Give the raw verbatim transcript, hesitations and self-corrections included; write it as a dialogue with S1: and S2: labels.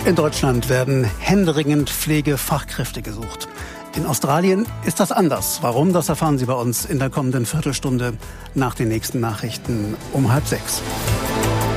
S1: In Deutschland werden händeringend Pflegefachkräfte gesucht. In Australien ist das anders. Warum, das erfahren Sie bei uns in der kommenden Viertelstunde nach den nächsten Nachrichten um halb sechs.